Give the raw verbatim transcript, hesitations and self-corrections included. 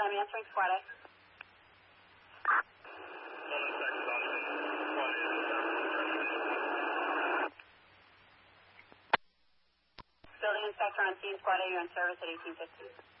I'm answering Squad A. Building inspector on scene, Squad A, you're in service at eighteen fifteen.